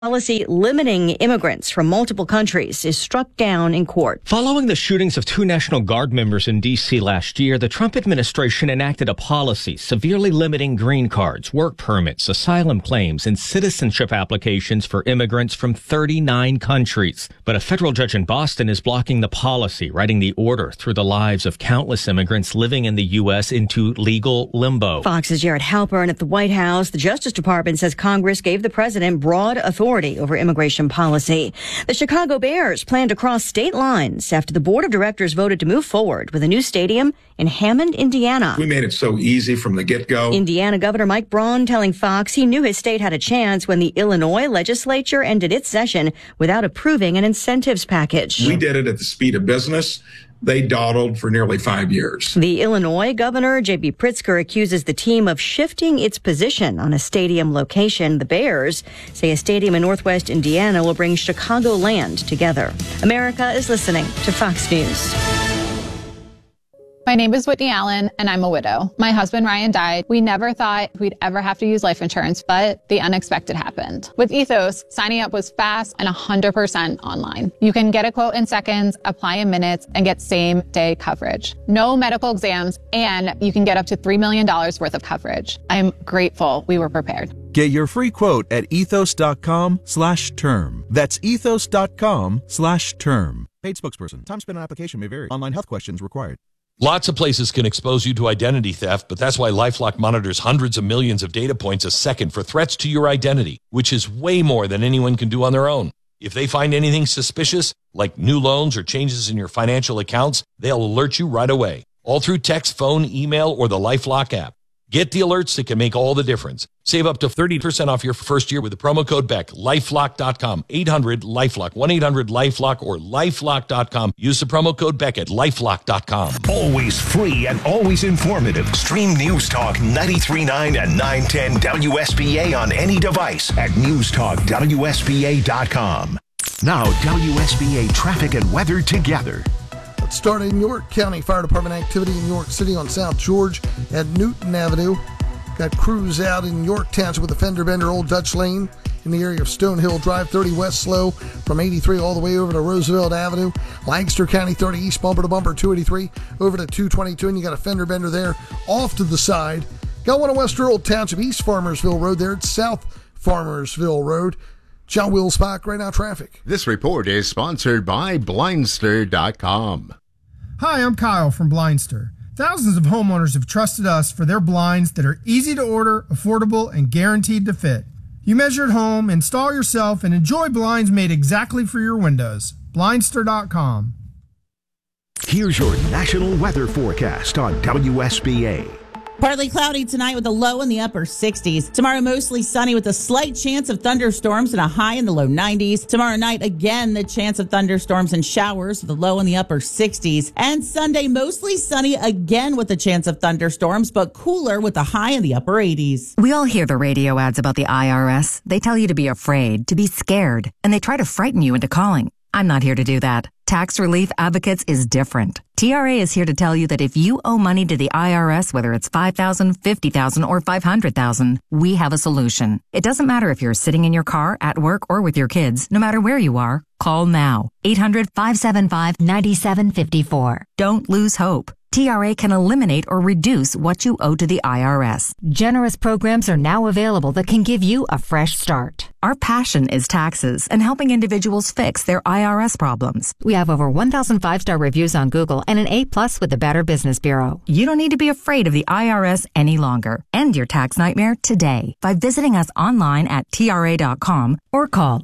Policy limiting immigrants from multiple countries is struck down in court. Following the shootings of 2 National Guard members in D.C. last year, the Trump administration enacted a policy severely limiting green cards, work permits, asylum claims, and citizenship applications for immigrants from 39 countries. But a federal judge in Boston is blocking the policy, writing the order through the lives of countless immigrants living in the U.S. into legal limbo. Fox's Jared Halpern at the White House. The Justice Department says Congress gave the president broad authority over immigration policy. The Chicago Bears plan to cross state lines after the board of directors voted to move forward with a new stadium in Hammond, Indiana. We made it so easy from the get-go. Indiana Governor Mike Braun telling Fox he knew his state had a chance when the Illinois legislature ended its session without approving an incentives package. We did it at the speed of business. They dawdled for nearly 5 years. The Illinois governor, J.B. Pritzker, accuses the team of shifting its position on a stadium location. The Bears say a stadium in Northwest Indiana will bring Chicagoland together. America is listening to Fox News. My name is Whitney Allen, and I'm a widow. My husband, Ryan, died. We never thought we'd ever have to use life insurance, but the unexpected happened. With Ethos, signing up was fast and 100% online. You can get a quote in seconds, apply in minutes, and get same-day coverage. No medical exams, and you can get up to $3 million worth of coverage. I'm grateful we were prepared. Get your free quote at ethos.com/term. That's ethos.com/term. Paid spokesperson. Time spent on application may vary. Online health questions required. Lots of places can expose you to identity theft, but that's why LifeLock monitors hundreds of millions of data points a second for threats to your identity, which is way more than anyone can do on their own. If they find anything suspicious, like new loans or changes in your financial accounts, they'll alert you right away, all through text, phone, email, or the LifeLock app. Get the alerts that can make all the difference. Save up to 30% off your first year with the promo code BECK. LifeLock.com. 800-LifeLock. 1-800-LifeLock or LifeLock.com. Use the promo code BECK at LifeLock.com. Always free and always informative. Stream News Talk 93.9 and 910 WSBA on any device at newstalkwsba.com. Now, WSBA traffic and weather together. Let's start in York County. Fire Department activity in York City on South George at Newton Avenue. Got crews out in York Township with a fender bender, Old Dutch Lane in the area of Stonehill Drive. 30 west slow from 83 all the way over to Roosevelt Avenue. Lancaster County 30 east bumper to bumper 283 over to 222, and you got a fender bender there off to the side. Got one in West Earl Township, East Farmersville Road there. It's South Farmersville Road. John Wilsbach, right now traffic. This report is sponsored by Blindster.com. Hi, I'm Kyle from Blindster. Thousands of homeowners have trusted us for their blinds that are easy to order, affordable, and guaranteed to fit. You measure at home, install yourself, and enjoy blinds made exactly for your windows. Blindster.com. Here's your national weather forecast on WSBA. Partly cloudy tonight with a low in the upper 60s. Tomorrow, mostly sunny with a slight chance of thunderstorms and a high in the low 90s. Tomorrow night, again, the chance of thunderstorms and showers with a low in the upper 60s. And Sunday, mostly sunny again with a chance of thunderstorms, but cooler with a high in the upper 80s. We all hear the radio ads about the IRS. They tell you to be afraid, to be scared, and they try to frighten you into calling. I'm not here to do that. Tax Relief Advocates is different. TRA is here to tell you that if you owe money to the IRS, whether it's $5,000, $50,000, or $500,000, we have a solution. It doesn't matter if you're sitting in your car, at work, or with your kids. No matter where you are, call now. 800-575-9754. Don't lose hope. TRA can eliminate or reduce what you owe to the IRS. Generous programs are now available that can give you a fresh start. Our passion is taxes and helping individuals fix their IRS problems. We have over 1,000 5-star reviews on Google and an A+ with the Better Business Bureau. You don't need to be afraid of the IRS any longer. End your tax nightmare today by visiting us online at TRA.com or call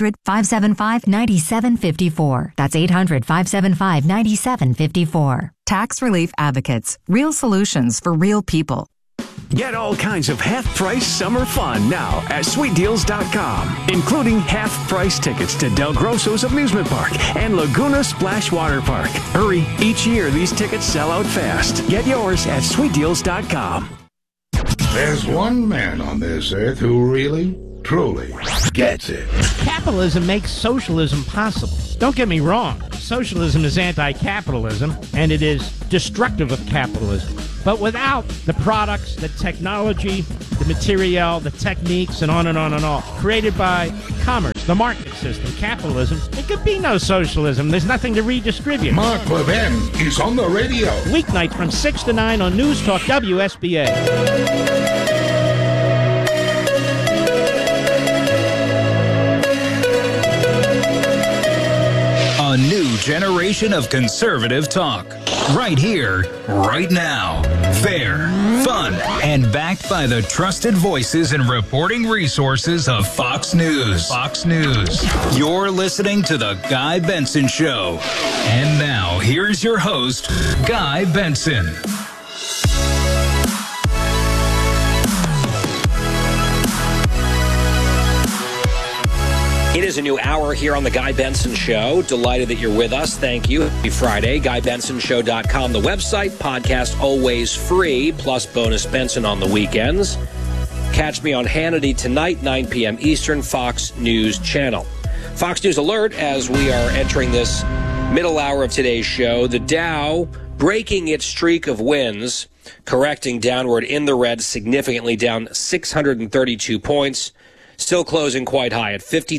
800-575-9754. That's 800-575-9754. Tax Relief Advocates. Real solutions for real people. Get all kinds of half-price summer fun now at SweetDeals.com, including half-price tickets to Del Grosso's Amusement Park and Laguna Splash Water Park. Hurry, each year these tickets sell out fast. Get yours at SweetDeals.com. There's one man on this earth who really, truly gets it. Capitalism makes socialism possible. Don't get me wrong. Socialism is anti-capitalism, and it is destructive of capitalism. but without the products, the technology, the material, the techniques, and on and on and on, created by commerce, the market system, capitalism, there could be no socialism. There's nothing to redistribute. Mark Levin is on the radio. Weeknights from 6 to 9 on News Talk WSBA. A new generation of conservative talk. Right here, right now. Fair, fun, and backed by the trusted voices and reporting resources of Fox News. Fox News. You're listening to The Guy Benson Show. And now, here's your host, Guy Benson. It is a new hour here on The Guy Benson Show. Delighted that you're with us. Thank you. Happy Friday. GuyBensonShow.com, the website. Podcast always free, plus bonus Benson on the weekends. Catch me on Hannity tonight, 9 p.m. Eastern, Fox News Channel. Fox News alert as we are entering this middle hour of today's show. The Dow breaking its streak of wins, correcting downward in the red, significantly down 632 points. Still closing quite high at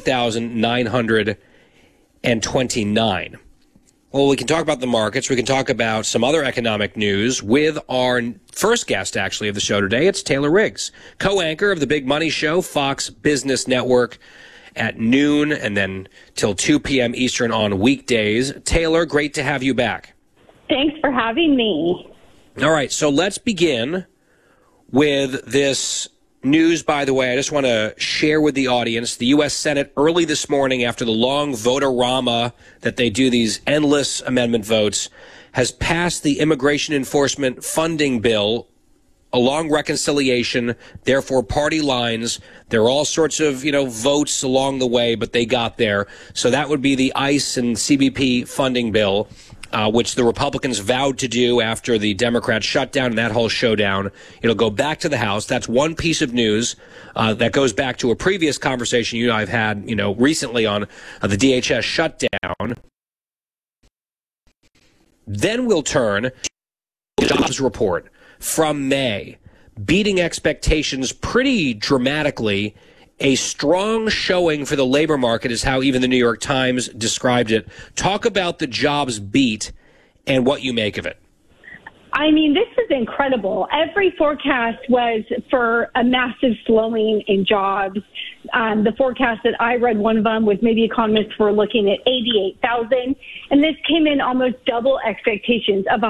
50,929. Well, we can talk about the markets. We can talk about some other economic news with our first guest, actually, of the show today. It's Taylor Riggs, co-anchor of the Big Money Show, Fox Business Network, at noon and then till 2 p.m. Eastern on weekdays. Taylor, great to have you back. Thanks for having me. All right, so let's begin with this news, by the way. I just want to share with the audience, the U.S. Senate early this morning, after the long vote-a-rama that they do, these endless amendment votes, has passed the immigration enforcement funding bill along reconciliation, therefore party lines. There are all sorts of, votes along the way, but they got there. So that would be the ICE and CBP funding bill, which the Republicans vowed to do after the Democrats shut down and that whole showdown. It'll go back to the House. That's one piece of news that goes back to a previous conversation you and I have had, recently on the DHS shutdown. Then we'll turn to the jobs report from May, beating expectations pretty dramatically. A strong showing for the labor market is how even the New York Times described it. Talk about the jobs beat and what you make of it. I mean, this is incredible. Every forecast was for a massive slowing in jobs. The forecast that I read, one of them was maybe economists were looking at 88,000, and this came in almost double expectations of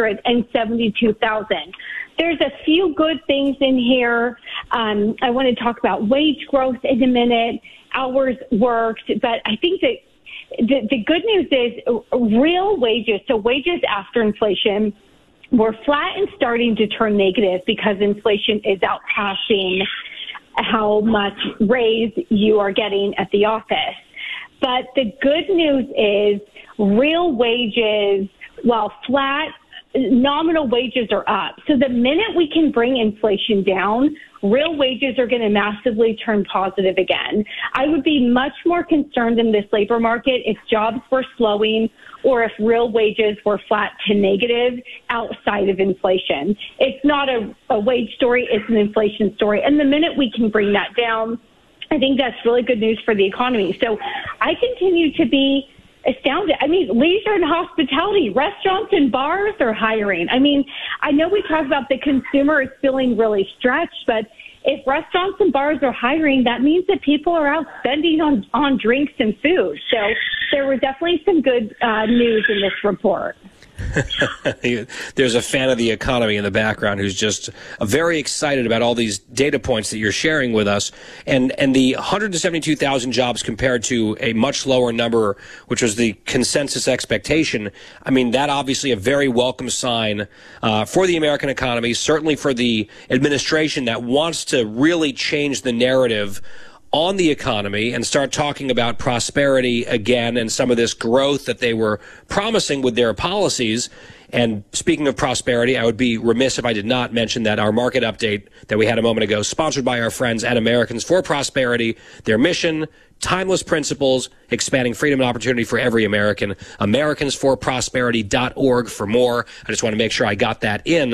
172,000. There's a few good things in here. I want to talk about wage growth in a minute, hours worked, but I think that the good news is real wages, so wages after inflation, were flat and starting to turn negative because inflation is outpacing how much raise you are getting at the office. But the good news is real wages, while flat, nominal wages are up. So the minute we can bring inflation down, real wages are going to massively turn positive again. I would be much more concerned in this labor market if jobs were slowing or if real wages were flat to negative outside of inflation. It's not a wage story, it's an inflation story. And the minute we can bring that down, I think that's really good news for the economy. So I continue to be astounded. I mean, leisure and hospitality, restaurants and bars are hiring. I mean, I know we talk about the consumer is feeling really stretched, but if restaurants and bars are hiring, that means that people are out spending on drinks and food. So there were definitely some good news in this report. There's a fan of the economy in the background who's just very excited about all these data points that you're sharing with us. And the 172,000 jobs compared to a much lower number, which was the consensus expectation. I mean, that obviously a very welcome sign for the American economy, certainly for the administration that wants to really change the narrative on the economy and start talking about prosperity again and some of this growth that they were promising with their policies. And speaking of prosperity, I would be remiss if I did not mention that our market update that we had a moment ago, sponsored by our friends at Americans for Prosperity, their mission, timeless principles, expanding freedom and opportunity for every American. AmericansForProsperity.org for more. I just want to make sure I got that in.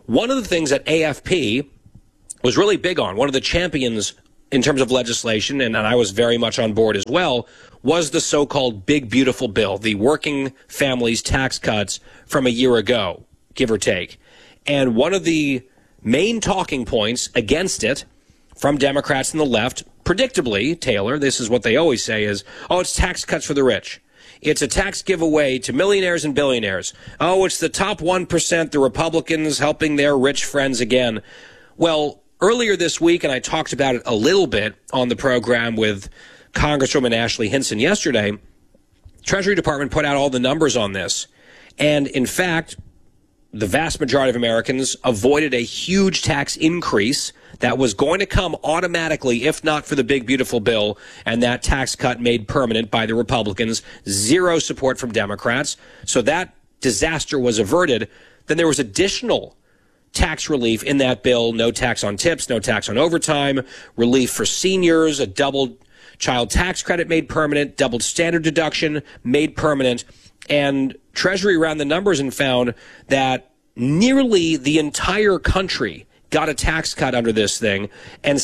one of the things that AFP was really big on, one of the champions in terms of legislation, and I was very much on board as well, was the so-called Big Beautiful Bill, the working families tax cuts from a year ago, give or take. And one of the main talking points against it from Democrats and the left, predictably, Taylor, this is what they always say is, oh, it's tax cuts for the rich. It's a tax giveaway to millionaires and billionaires. Oh, it's the top 1%, the Republicans helping their rich friends again. Well, earlier this week, and I talked about it a little bit on the program with Congresswoman Ashley Hinson yesterday, Treasury Department put out all the numbers on this. And in fact, the vast majority of Americans avoided a huge tax increase that was going to come automatically if not for the Big Beautiful Bill and that tax cut made permanent by the Republicans. Zero support from Democrats. So that disaster was averted. Then there was additional tax relief in that bill. No tax on tips, no tax on overtime, relief for seniors, a doubled child tax credit made permanent, doubled standard deduction made permanent. And Treasury ran the numbers and found that nearly the entire country got a tax cut under this thing, and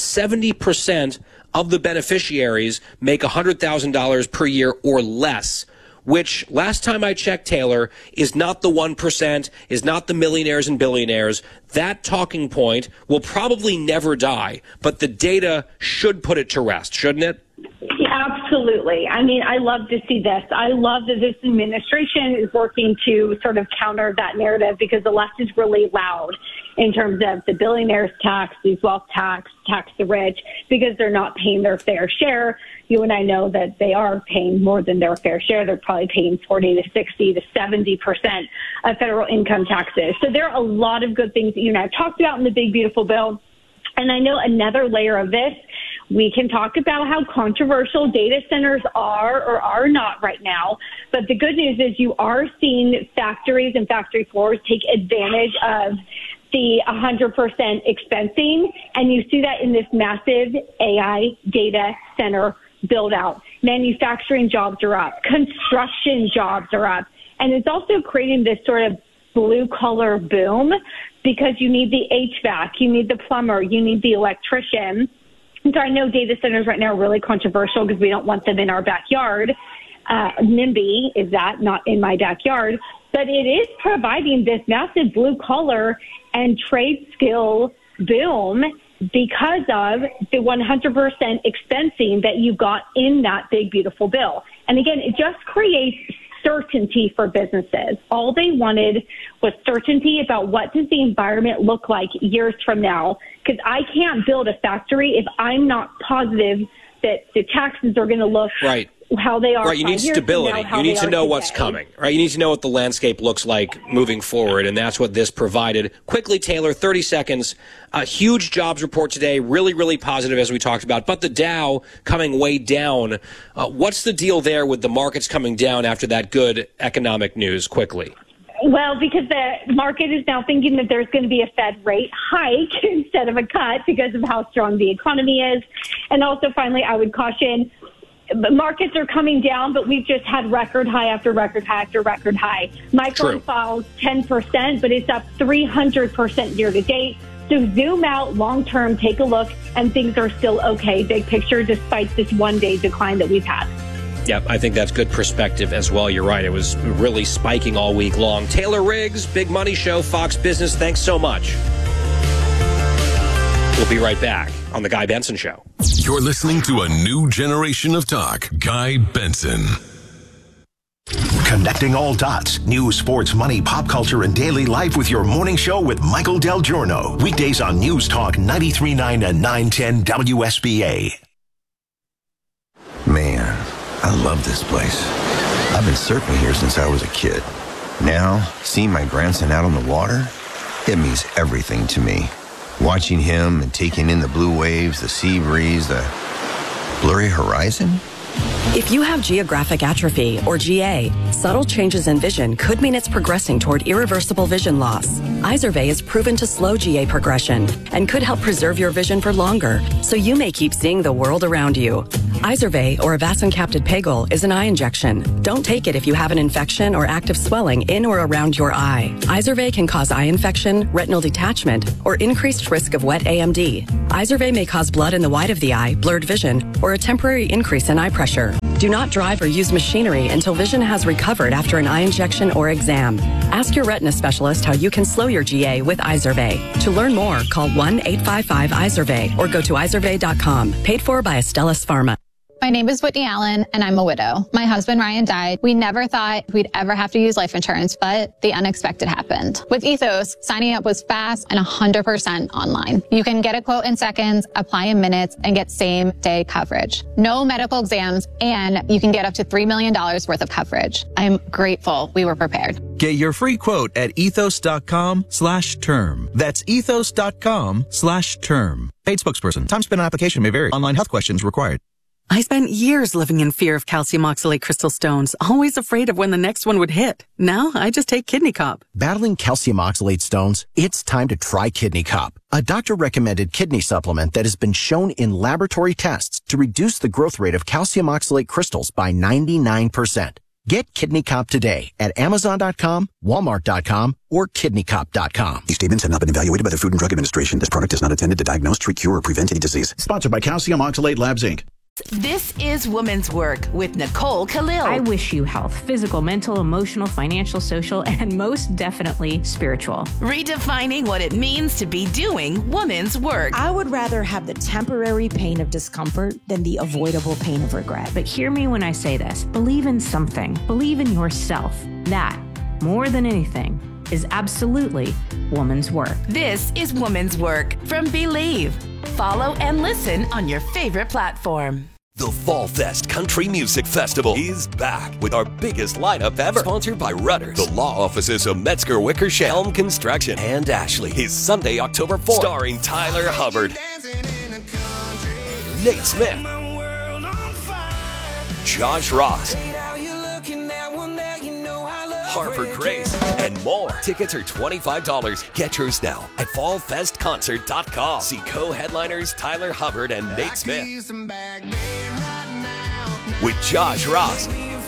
70% of the beneficiaries make $100,000 per year or less, which last time I checked, Taylor, is not the 1%, is not the millionaires and billionaires. That talking point will probably never die, but the data should put it to rest, shouldn't it? Absolutely. I mean, I love to see this. I love that this administration is working to sort of counter that narrative because the left is really loud in terms of the billionaires tax, these wealth tax the rich, because they're not paying their fair share. You and I know that they are paying more than their fair share. They're probably paying 40 to 60 to 70% of federal income taxes. So there are a lot of good things that you and I have talked about in the Big Beautiful Bill. And I know another layer of this, we can talk about how controversial data centers are or are not right now. But the good news is you are seeing factories and factory floors take advantage of the 100% expensing. And you see that in this massive AI data center build out. Manufacturing jobs are up. Construction jobs are up. And it's also creating this sort of blue collar boom because you need the HVAC, you need the plumber, you need the electrician. And so I know data centers right now are really controversial because we don't want them in our backyard. NIMBY is that, not in my backyard. But it is providing this massive blue collar and trade skill boom because of the 100% expensing that you got in that Big Beautiful Bill. And again, it just creates certainty for businesses. All they wanted was certainty about what does the environment look like years from now. Because I can't build a factory if I'm not positive that the taxes are going to look how they are. Right, you need stability. You need to know what's coming. Right, you need to know what the landscape looks like moving forward, and that's what this provided. Quickly, Taylor, 30 seconds. A huge jobs report today, really, really positive as we talked about, but the Dow coming way down. What's the deal there with the markets coming down after that good economic news? Quickly. Well, because the market is now thinking that there's going to be a Fed rate hike instead of a cut because of how strong the economy is. And also, finally, I would caution, markets are coming down, but we've just had record high after record high after record high. Micron falls 10%, but it's up 300% year to date. So zoom out long term, take a look, and things are still okay, big picture, despite this one-day decline that we've had. Yep, I think that's good perspective as well. You're right. It was really spiking all week long. Taylor Riggs, Big Money Show, Fox Business. Thanks so much. We'll be right back on The Guy Benson Show. You're listening to a new generation of talk. Guy Benson. Connecting all dots. News, sports, money, pop culture, and daily life with your morning show with Michael Del Giorno. Weekdays on News Talk 93.9 and 910 WSBA. Man, I love this place. I've been surfing here since I was a kid. Now, seeing my grandson out on the water, it means everything to me. Watching him and taking in the blue waves, the sea breeze, the blurry horizon. If you have geographic atrophy, or GA, subtle changes in vision could mean it's progressing toward irreversible vision loss. Izervay is proven to slow GA progression and could help preserve your vision for longer, so you may keep seeing the world around you. Izervay, or avacincaptad pegol, is an eye injection. Don't take it if you have an infection or active swelling in or around your eye. Izervay can cause eye infection, retinal detachment, or increased risk of wet AMD. Izervay may cause blood in the white of the eye, blurred vision, or a temporary increase in eye pressure. Do not drive or use machinery until vision has recovered after an eye injection or exam. Ask your retina specialist how you can slow your GA with Izervay. To learn more, call 1-855-IZERVAY or go to izervay.com. Paid for by Astellas Pharma. My name is Whitney Allen, and I'm a widow. My husband, Ryan, died. We never thought we'd ever have to use life insurance, but the unexpected happened. With Ethos, signing up was fast and 100% online. You can get a quote in seconds, apply in minutes, and get same-day coverage. No medical exams, and you can get up to $3 million worth of coverage. I'm grateful we were prepared. Get your free quote at ethos.com/term. That's ethos.com/term. Paid spokesperson. Time spent on application may vary. Online health questions required. I spent years living in fear of calcium oxalate crystal stones, always afraid of when the next one would hit. Now I just take Kidney Cop. Battling calcium oxalate stones? It's time to try Kidney Cop, a doctor-recommended kidney supplement that has been shown in laboratory tests to reduce the growth rate of calcium oxalate crystals by 99%. Get Kidney Cop today at Amazon.com, Walmart.com, or KidneyCop.com. These statements have not been evaluated by the Food and Drug Administration. This product is not intended to diagnose, treat, cure, or prevent any disease. Sponsored by Calcium Oxalate Labs, Inc. This is Women's Work with Nicole Khalil. I wish you health, physical, mental, emotional, financial, social, and most definitely spiritual. Redefining what it means to be doing women's work. I would rather have the temporary pain of discomfort than the avoidable pain of regret. But hear me when I say this. Believe in something. Believe in yourself. That, more than anything, is absolutely woman's work. This is Woman's Work from Believe. Follow and listen on your favorite platform. The Fall Fest Country Music Festival is back with our biggest lineup ever. Sponsored by Rudders, the law offices of Metzger Wickersham, Helm Construction, and Ashley. Is Sunday, October 4th. Starring Tyler Hubbard, Nate Smith, Josh Ross, Harper Grace, and more. Tickets are $25. Get yours now at fallfestconcert.com. See co-headliners Tyler Hubbard and Nate Smith with Josh Ross,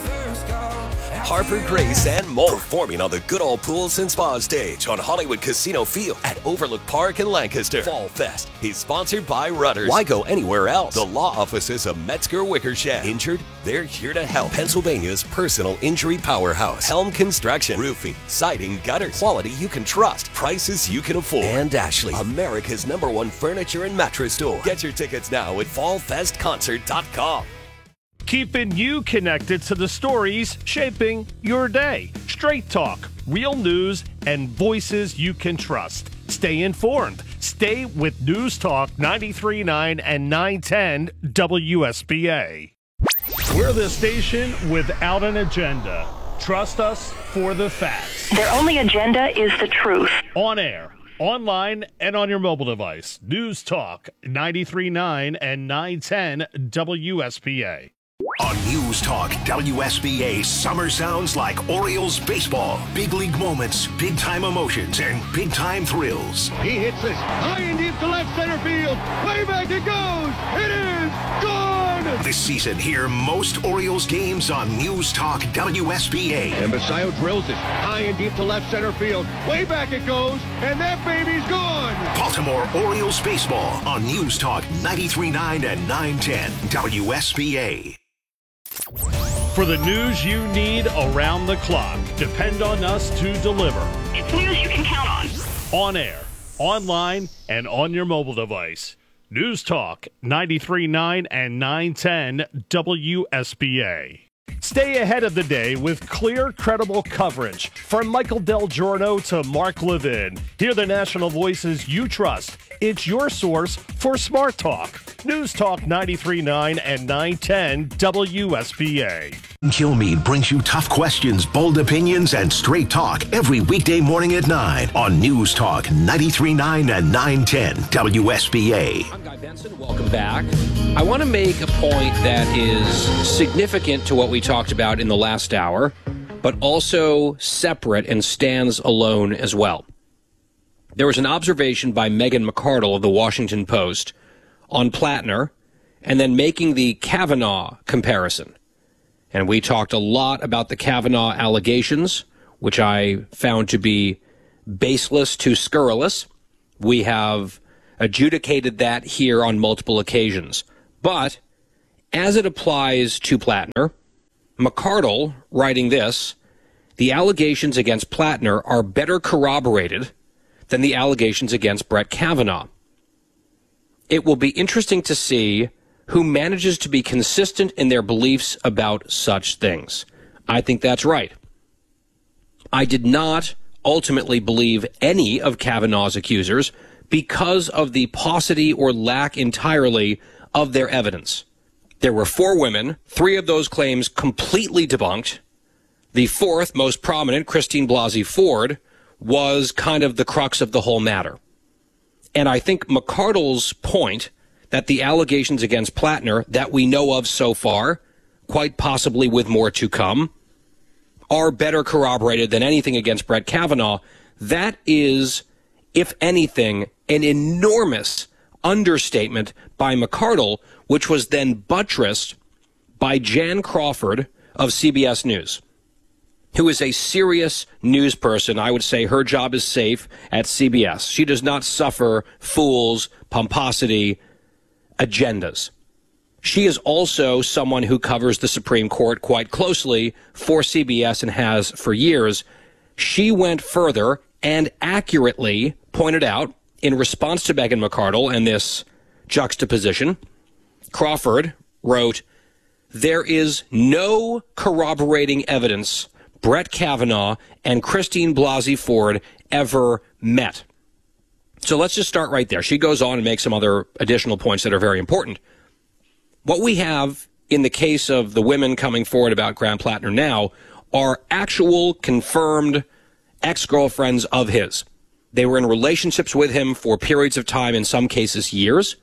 Harper Grace, and more. Performing on the Good Old Pools and Spa stage on Hollywood Casino Field at Overlook Park in Lancaster. Fall Fest is sponsored by Rudders. Why go anywhere else? The law offices of Metzger Wickersham. Injured? They're here to help. Pennsylvania's personal injury powerhouse. Helm Construction. Roofing, siding, gutters. Quality you can trust. Prices you can afford. And Ashley, America's #1 furniture and mattress store. Get your tickets now at fallfestconcert.com. Keeping you connected to the stories shaping your day. Straight talk, real news, and voices you can trust. Stay informed. Stay with News Talk 93.9 and 910 WSBA. We're the station without an agenda. Trust us for the facts. Their only agenda is the truth. On air, online, and on your mobile device. News Talk 93.9 and 910 WSBA. On News Talk WSBA, summer sounds like Orioles baseball. Big league moments, big time emotions, and big time thrills. He hits this high and deep to left center field. Way back it goes. It is gone. This season, hear most Orioles games on News Talk WSBA. And Basayo drills it high and deep to left center field. Way back it goes, and that baby's gone. Baltimore Orioles baseball on News Talk 93.9 and 910 WSBA. For the news you need around the clock, depend on us to deliver. It's news you can count on. On air, online, and on your mobile device. News Talk 93.9 and 910 WSBA. Stay ahead of the day with clear, credible coverage. From Michael Del Giorno to Mark Levin. Hear the national voices you trust. It's your source for Smart Talk. News Talk 93.9 and 910 WSBA. Kilmeade brings you tough questions, bold opinions, and straight talk every weekday morning at 9 on News Talk 93.9 and 910 WSBA. I'm Guy Benson. Welcome back. I want to make a point that is significant to what we talked about in the last hour, but also separate and stands alone as well. There was an observation by Megan McArdle of the Washington Post on Plattner and then making the Kavanaugh comparison. And we talked a lot about the Kavanaugh allegations, which I found to be baseless to scurrilous. We have adjudicated that here on multiple occasions. But as it applies to Plattner, McArdle, writing this, the allegations against Plattner are better corroborated than the allegations against Brett Kavanaugh. It will be interesting to see who manages to be consistent in their beliefs about such things. I think that's right. I did not ultimately believe any of Kavanaugh's accusers because of the paucity or lack entirely of their evidence. There were 4 women, 3 of those claims completely debunked. The 4th, most prominent, Christine Blasey Ford, was kind of the crux of the whole matter. And I think McArdle's point that the allegations against Plattner that we know of so far, quite possibly with more to come, are better corroborated than anything against Brett Kavanaugh. That is, if anything, an enormous understatement by McArdle, which was then buttressed by Jan Crawford of CBS News, who is a serious news person. I would say her job is safe at CBS. She does not suffer fools, pomposity, agendas. She is also someone who covers the Supreme Court quite closely for CBS and has for years. She went further and accurately pointed out, in response to Megan McArdle and this juxtaposition, Crawford wrote, "There is no corroborating evidence Brett Kavanaugh and Christine Blasey Ford ever met." So let's just start right there. She goes on and makes some other additional points that are very important. What we have in the case of the women coming forward about Graham Plattner now are actual confirmed ex-girlfriends of his. They were in relationships with him for periods of time, in some cases years.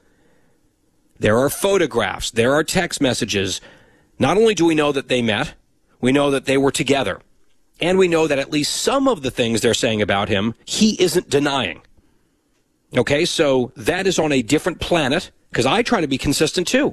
There are photographs. There are text messages. Not only do we know that they met, we know that they were together. And we know that at least some of the things they're saying about him, he isn't denying. Okay, so that is on a different planet, because I try to be consistent too.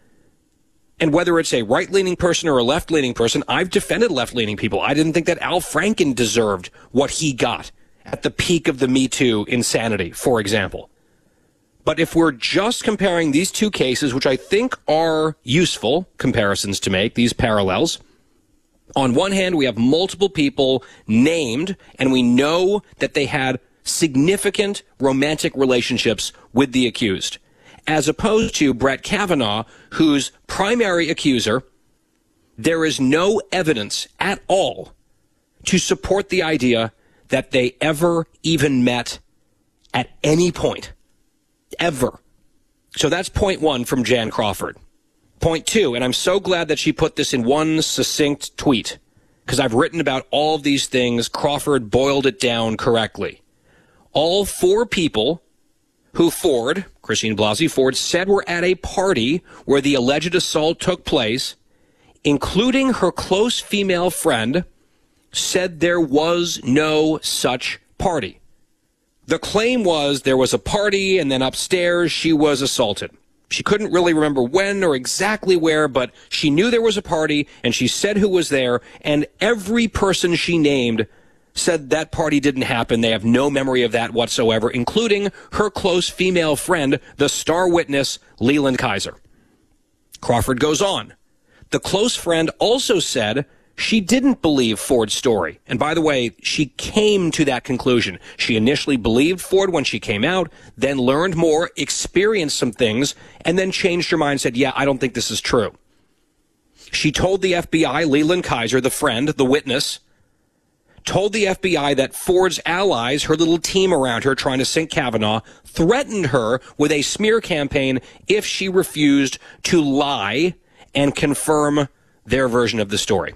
And whether it's a right-leaning person or a left-leaning person, I've defended left-leaning people. I didn't think that Al Franken deserved what he got at the peak of the Me Too insanity, for example. But if we're just comparing these two cases, which I think are useful comparisons to make, these parallels, on one hand, we have multiple people named, and we know that they had significant romantic relationships with the accused, as opposed to Brett Kavanaugh, whose primary accuser, there is no evidence at all to support the idea that they ever even met at any point. Ever. So that's point one from Jan Crawford. Point two, and I'm so glad that she put this in one succinct tweet, because I've written about all of these things. Crawford boiled it down correctly. All four people who Ford, Christine Blasey Ford, said were at a party where the alleged assault took place, including her close female friend, said there was no such party. The claim was there was a party and then upstairs she was assaulted. She couldn't really remember when or exactly where, but she knew there was a party and she said who was there, and every person she named said that party didn't happen. They have no memory of that whatsoever, including her close female friend, the star witness, Leland Kaiser. Crawford goes on. The close friend also said she didn't believe Ford's story. And by the way, she came to that conclusion. She initially believed Ford when she came out, then learned more, experienced some things, and then changed her mind and said, yeah, I don't think this is true. She told the FBI, Leland Kaiser, the friend, the witness, told the FBI that Ford's allies, her little team around her trying to sink Kavanaugh, threatened her with a smear campaign if she refused to lie and confirm their version of the story.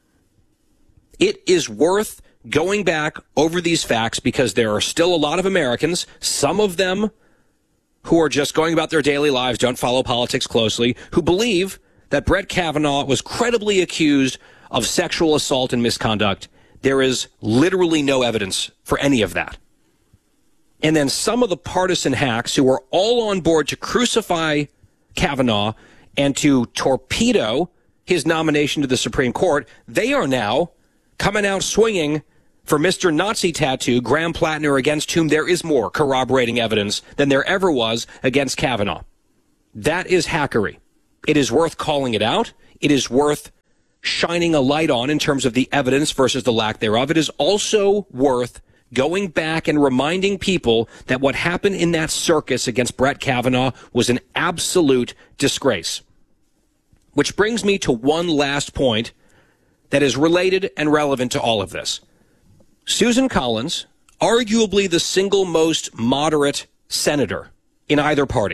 It is worth going back over these facts because there are still a lot of Americans, some of them who are just going about their daily lives, don't follow politics closely, who believe that Brett Kavanaugh was credibly accused of sexual assault and misconduct. There is literally no evidence for any of that. And then some of the partisan hacks who are all on board to crucify Kavanaugh and to torpedo his nomination to the Supreme Court, they are now coming out swinging for Mr. Nazi Tattoo, Graham Plattner, against whom there is more corroborating evidence than there ever was against Kavanaugh. That is hackery. It is worth calling it out. It is worth shining a light on in terms of the evidence versus the lack thereof. It is also worth going back and reminding people that what happened in that circus against Brett Kavanaugh was an absolute disgrace. Which brings me to one last point that is related and relevant to all of this. Susan Collins, arguably the single most moderate senator in either party,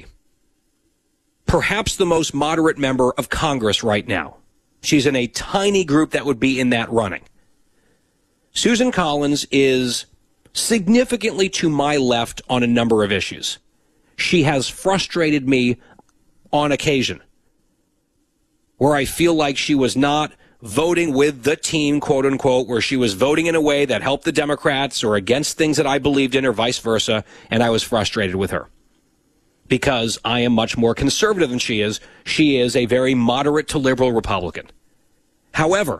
perhaps the most moderate member of Congress right now. She's in a tiny group that would be in that running. Susan Collins is significantly to my left on a number of issues. She has frustrated me on occasion, where I feel like she was not voting with the team, quote unquote, where she was voting in a way that helped the Democrats or against things that I believed in or vice versa, and I was frustrated with her. Because I am much more conservative than she is. She is a very moderate to liberal Republican. However,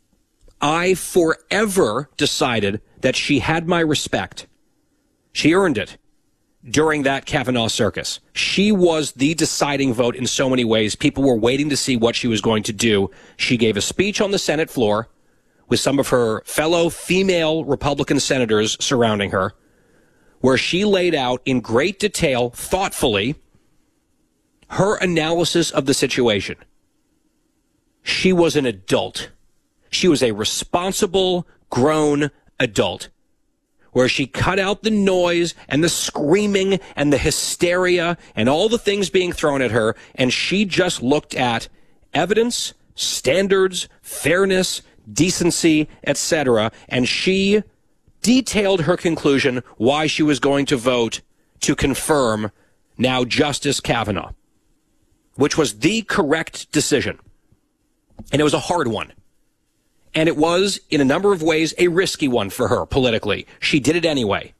I forever decided that she had my respect. She earned it during that Kavanaugh circus. She was the deciding vote in so many ways. People were waiting to see what she was going to do. She gave a speech on the Senate floor with some of her fellow female Republican senators surrounding her, where she laid out in great detail, thoughtfully, her analysis of the situation. She was an adult. She was a responsible, grown adult, where she cut out the noise and the screaming and the hysteria and all the things being thrown at her, and she just looked at evidence, standards, fairness, decency, etc., and she detailed her conclusion why she was going to vote to confirm now Justice Kavanaugh, which was the correct decision. And it was a hard one. And it was, in a number of ways, a risky one for her politically. She did it anyway.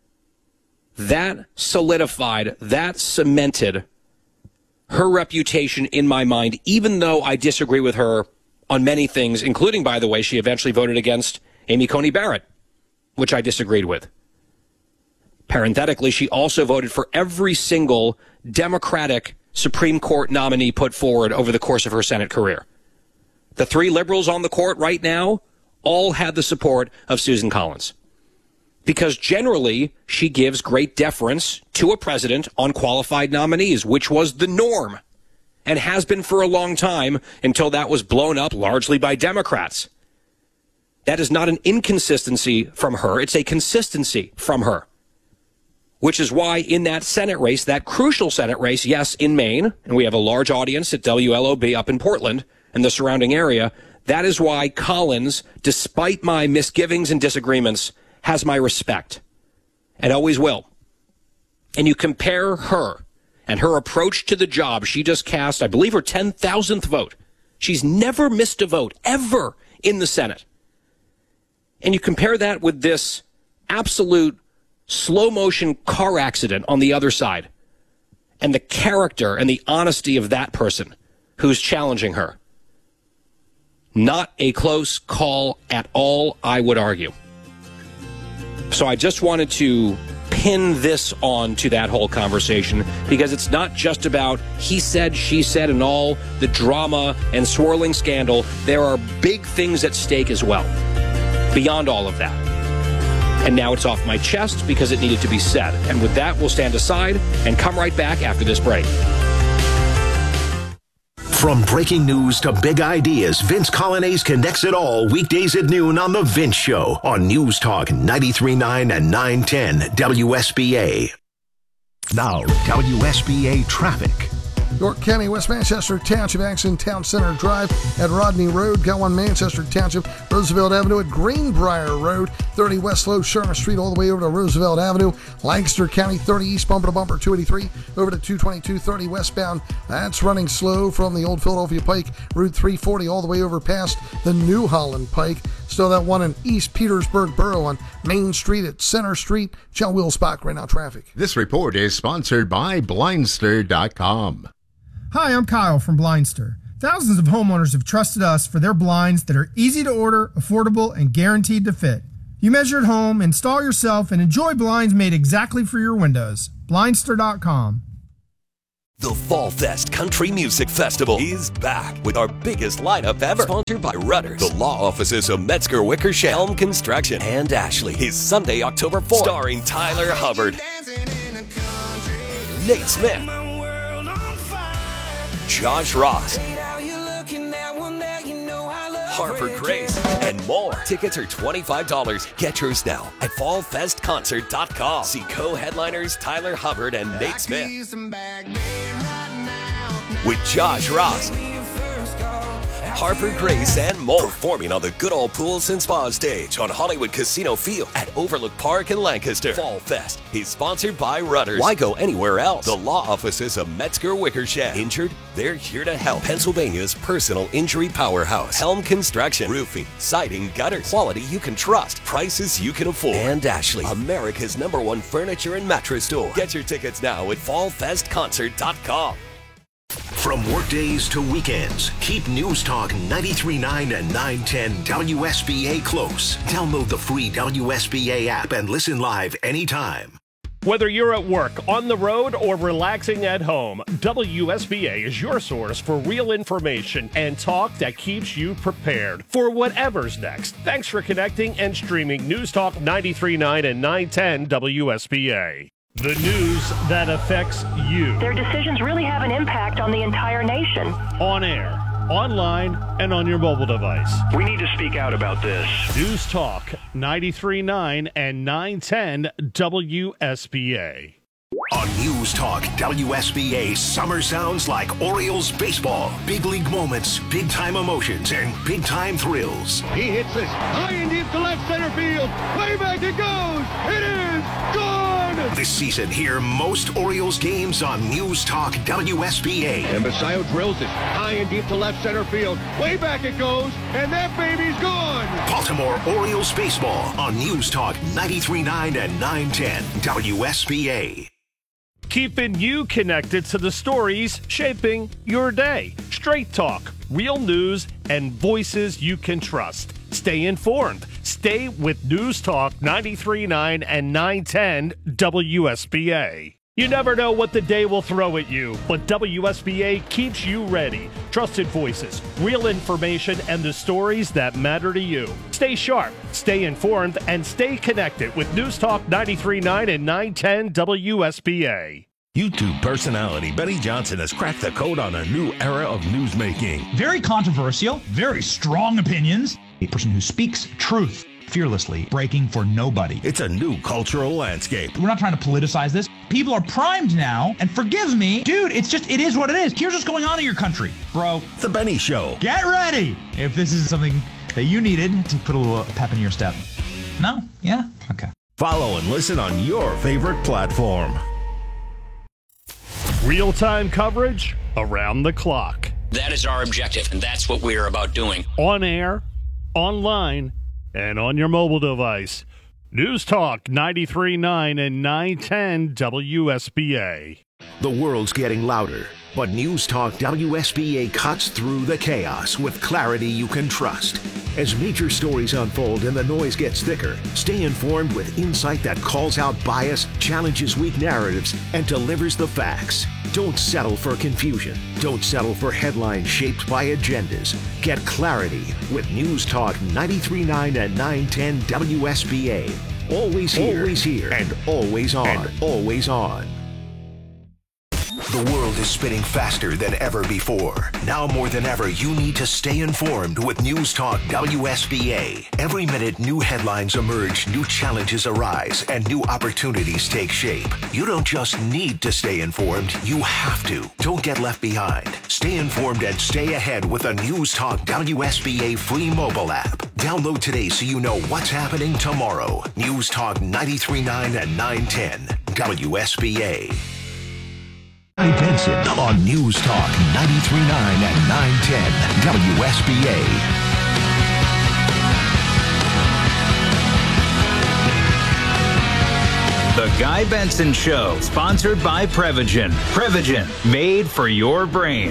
That solidified, that cemented her reputation in my mind, even though I disagree with her on many things, including, by the way, she eventually voted against Amy Coney Barrett, which I disagreed with. Parenthetically, she also voted for every single Democratic Supreme Court nominee put forward over the course of her Senate career. The three liberals on the court right now all had the support of Susan Collins, because generally she gives great deference to a president on qualified nominees, which was the norm and has been for a long time until that was blown up largely by Democrats. That is not an inconsistency from her. It's a consistency from her, which is why in that Senate race, that crucial Senate race, yes, in Maine, and we have a large audience at WLOB up in Portland and the surrounding area, that is why Collins, despite my misgivings and disagreements, has my respect and always will. And you compare her and her approach to the job. She just cast, I believe, her 10,000th vote. She's never missed a vote, ever, in the Senate. And you compare that with this absolute slow-motion car accident on the other side, and the character and the honesty of that person who's challenging her. Not a close call at all, I would argue. So I just wanted to pin this on to that whole conversation, because it's not just about he said, she said, and all the drama and swirling scandal. There are big things at stake as well, beyond all of that. And now it's off my chest because it needed to be said. And with that, we'll stand aside and come right back after this break. From breaking news to big ideas, Vince Colonnese connects it all weekdays at noon on The Vince Show on News Talk 93.9 and 910 WSBA. Now, WSBA traffic. York County, West Manchester Township, Acton Town Center Drive at Rodney Road. Got one Manchester Township, Roosevelt Avenue at Greenbrier Road. 30 West Low, Sherman Street, all the way over to Roosevelt Avenue. Lancaster County, 30 East, bumper to bumper, 283 over to 222, 30 westbound. That's running slow from the old Philadelphia Pike, Route 340, all the way over past the New Holland Pike. Still that one in East Petersburg Borough on Main Street at Center Street. John Wills Bach, right now traffic. This report is sponsored by Blindster.com. Hi, I'm Kyle from Blindster. Thousands of homeowners have trusted us for their blinds that are easy to order, affordable, and guaranteed to fit. You measure at home, install yourself, and enjoy blinds made exactly for your windows. Blindster.com. The Fall Fest Country Music Festival is back with our biggest lineup ever. Sponsored by Rudders, the law offices of Metzger Wickersham, Helm Construction, and Ashley. Is Sunday, October 4th. Starring Tyler Hubbard, Nate Smith, Josh Ross, Harper Grace, and more. Tickets are $25. Get yours now at fallfestconcert.com. See co-headliners Tyler Hubbard and Nate Smith with Josh Ross, Harper Grace, and more. Performing on the Good Old Pools and Spa stage on Hollywood Casino Field at Overlook Park in Lancaster. Fall Fest is sponsored by Rudders. Why go anywhere else? The law offices of Metzger Wickersham. Injured? They're here to help. Pennsylvania's personal injury powerhouse. Helm Construction. Roofing, siding, gutters. Quality you can trust. Prices you can afford. And Ashley, America's #1 furniture and mattress store. Get your tickets now at fallfestconcert.com. From workdays to weekends, keep News Talk 93.9 and 910 WSBA close. Download the free WSBA app and listen live anytime. Whether you're at work, on the road, or relaxing at home, WSBA is your source for real information and talk that keeps you prepared for whatever's next. Thanks for connecting and streaming News Talk 93.9 and 910 WSBA. The news that affects you. Their decisions really have an impact on the entire nation. On air, online, and on your mobile device. We need to speak out about this. News Talk 93.9 and 910 WSBA. On News Talk WSBA, summer sounds like Orioles baseball. Big league moments, big time emotions, and big time thrills. He hits this high and deep to left center field. Way back it goes. It is gone. This season, hear most Orioles games on News Talk WSBA. And Basayo drills it high and deep to left center field. Way back it goes, and that baby's gone. Baltimore Orioles baseball on News Talk 93.9 and 910 WSBA. Keeping you connected to the stories shaping your day. Straight talk, real news, and voices you can trust. Stay informed. Stay with News Talk 93.9 and 910 WSBA. You never know what the day will throw at you, but WSBA keeps you ready. Trusted voices, real information, and the stories that matter to you. Stay sharp, stay informed, and stay connected with News Talk 93.9 and 910 WSBA. YouTube personality Benny Johnson has cracked the code on a new era of newsmaking. Very controversial, very strong opinions. A person who speaks truth fearlessly, breaking for nobody. It's a new cultural landscape. We're not trying to politicize this. People are primed now, and forgive me, dude, it is what it is. Here's what's going on in your country, bro. The Benny Show. Get ready if this is something that you needed to put a little pep in your step. No? Yeah? Okay. Follow and listen on your favorite platform. Real-time coverage around the clock. That is our objective, and that's what we are about doing. On air, online, and on your mobile device. News Talk 93.9 and 910 WSBA. The world's getting louder, but News Talk WSBA cuts through the chaos with clarity you can trust. As major stories unfold and the noise gets thicker, stay informed with insight that calls out bias, challenges weak narratives, and delivers the facts. Don't settle for confusion. Don't settle for headlines shaped by agendas. Get clarity with News Talk 93.9 and 910 WSBA. Always here, and always on. The world is spinning faster than ever before. Now more than ever, you need to stay informed with News Talk WSBA. Every minute, new headlines emerge, new challenges arise, and new opportunities take shape. You don't just need to stay informed, you have to. Don't get left behind. Stay informed and stay ahead with a News Talk WSBA free mobile app. Download today so you know what's happening tomorrow. News Talk 93.9 and 910 WSBA. Guy Benson on News Talk 93.9 and 910 WSBA. The Guy Benson Show, sponsored by Prevagen. Prevagen, made for your brain.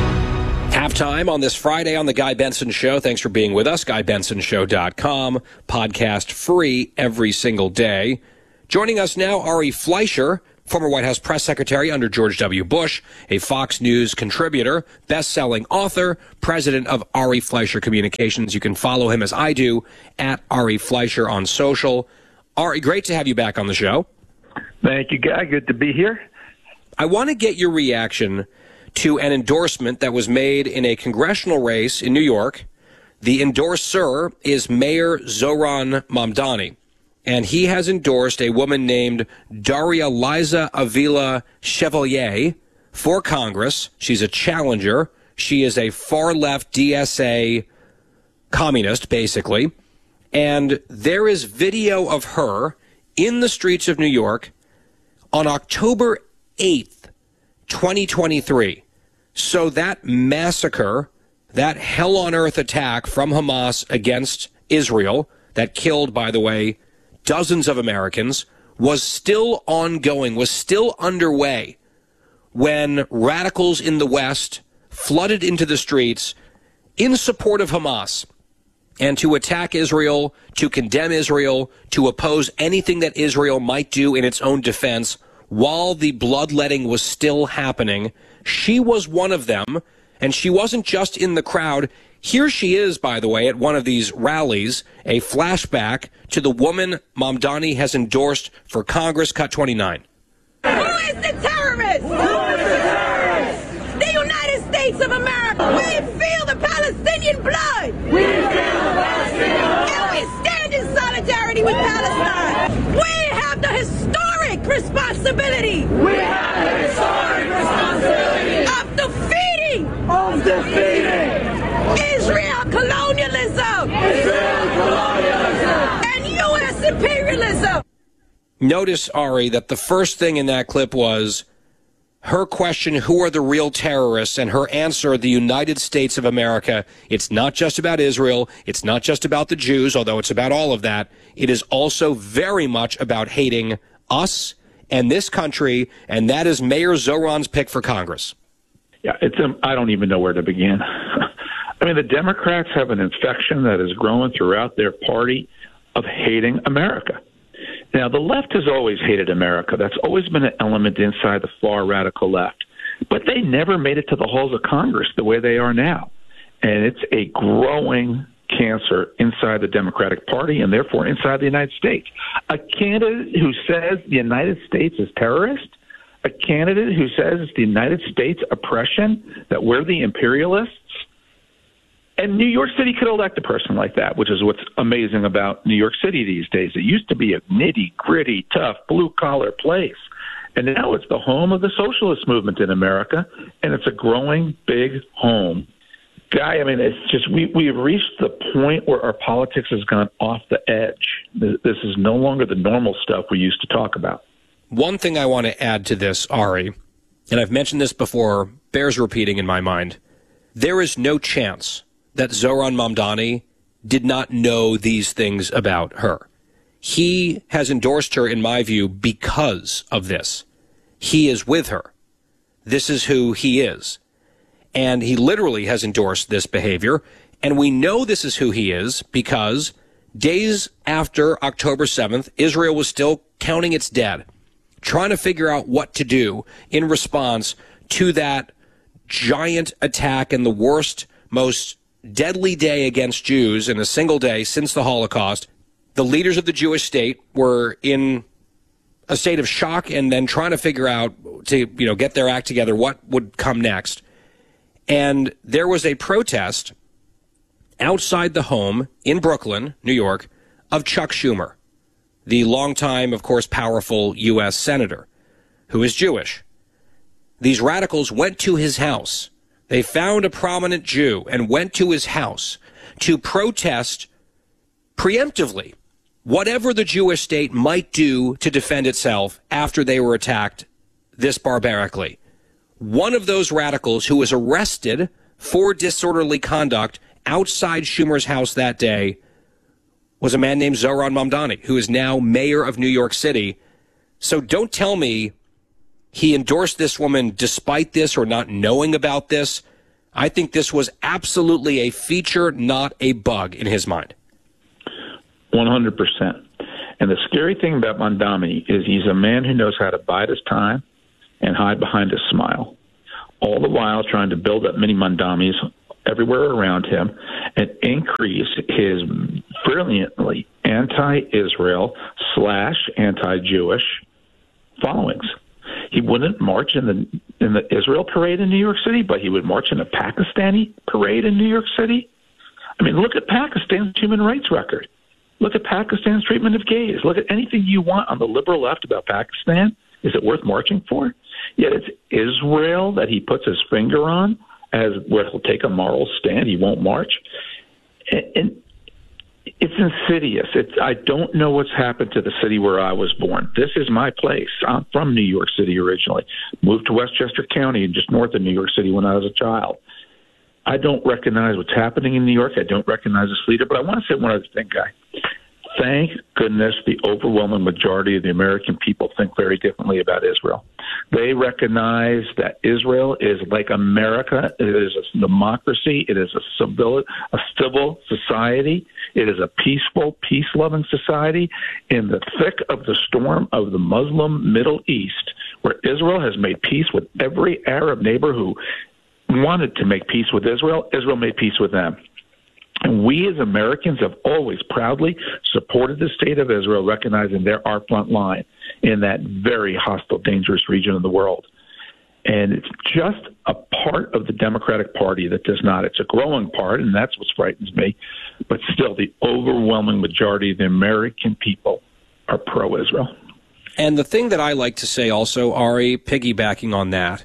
Halftime on this Friday on The Guy Benson Show. Thanks for being with us. GuyBensonShow.com. Podcast free every single day. Joining us now, Ari Fleischer, former White House press secretary under George W. Bush, a Fox News contributor, best-selling author, president of Ari Fleischer Communications. You can follow him, as I do, at Ari Fleischer on social. Ari, great to have you back on the show. Thank you, Guy. Good to be here. I want to get your reaction to an endorsement that was made in a congressional race in New York. The endorser is Mayor Zohran Mamdani, and he has endorsed a woman named Daria Liza Avila Chevalier for Congress. She's a challenger. She is a far-left DSA communist, basically. And there is video of her in the streets of New York on October 8th, 2023. So that massacre, that hell-on-earth attack from Hamas against Israel that killed, by the way, dozens of Americans, was still ongoing, was still underway when radicals in the West flooded into the streets in support of Hamas and to attack Israel, to condemn Israel, to oppose anything that Israel might do in its own defense while the bloodletting was still happening. She was one of them, and she wasn't just in the crowd. Here she is, by the way, at one of these rallies, a flashback to the woman Mamdani has endorsed for Congress. Cut 29. Who is the terrorist? Who is the terrorist? The United States of America. We feel the Palestinian blood. We feel the Palestinian blood. And we stand in solidarity with Palestine. We have the historic responsibility. We have the historic responsibility of defeating Israel colonialism. And U.S. imperialism. Notice, Ari, that the first thing in that clip was her question, who are the real terrorists, and her answer, the United States of America. It's not just about Israel. It's not just about the Jews, although it's about all of that. It is also very much about hating us and this country, and that is Mayor Zohran's pick for Congress. Yeah, I don't even know where to begin. I mean, the Democrats have an infection that is growing throughout their party of hating America. Now, the left has always hated America. That's always been an element inside the far radical left. But they never made it to the halls of Congress the way they are now. And it's a growing cancer inside the Democratic Party and therefore inside the United States. A candidate who says the United States is terrorist, a candidate who says it's the United States oppression, that we're the imperialists. And New York City could elect a person like that, which is what's amazing about New York City these days. It used to be a nitty-gritty, tough, blue-collar place. And now it's the home of the socialist movement in America, and it's a growing big home. Guy, I mean, it's just we have reached the point where our politics has gone off the edge. This is no longer the normal stuff we used to talk about. One thing I want to add to this, Ari, and I've mentioned this before, bears repeating in my mind. There is no chance that Zohran Mamdani did not know these things about her. He has endorsed her, in my view, because of this. He is with her. This is who he is. And he literally has endorsed this behavior. And we know this is who he is because days after October 7th, Israel was still counting its dead, trying to figure out what to do in response to that giant attack and the worst, most deadly day against Jews in a single day since the Holocaust. The leaders of the Jewish state were in a state of shock and then trying to figure out to, get their act together, what would come next. And there was a protest outside the home in Brooklyn, New York, of Chuck Schumer, the longtime, of course, powerful U.S. senator who is Jewish. These radicals went to his house. They found a prominent Jew and went to his house to protest preemptively whatever the Jewish state might do to defend itself after they were attacked this barbarically. One of those radicals who was arrested for disorderly conduct outside Schumer's house that day was a man named Zohran Mamdani, who is now mayor of New York City. So don't tell me he endorsed this woman despite this or not knowing about this. I think this was absolutely a feature, not a bug in his mind. 100%. And the scary thing about Mamdani is he's a man who knows how to bide his time and hide behind a smile, all the while trying to build up many Mamdanis everywhere around him and increase his brilliantly anti-Israel / anti-Jewish followings. He wouldn't march in the Israel parade in New York City, but he would march in a Pakistani parade in New York City. I mean, look at Pakistan's human rights record. Look at Pakistan's treatment of gays. Look at anything you want on the liberal left about Pakistan. Is it worth marching for? Yet it's Israel that he puts his finger on as where he'll take a moral stand. He won't march. And it's insidious. I don't know what's happened to the city where I was born. This is my place. I'm from New York City originally. Moved to Westchester County, just north of New York City when I was a child. I don't recognize what's happening in New York. I don't recognize this leader. But I want to say one other thing, Guy. Thank goodness the overwhelming majority of the American people think very differently about Israel. They recognize that Israel is like America. It is a democracy. It is a civil society. It is a peaceful, peace-loving society in the thick of the storm of the Muslim Middle East, where Israel has made peace with every Arab neighbor who wanted to make peace with Israel. Israel made peace with them. And we as Americans have always proudly supported the state of Israel, recognizing they're our front line in that very hostile, dangerous region of the world. And it's just a part of the Democratic Party that does not. It's a growing part, and that's what frightens me. But still, the overwhelming majority of the American people are pro-Israel. And the thing that I like to say also, Ari, piggybacking on that,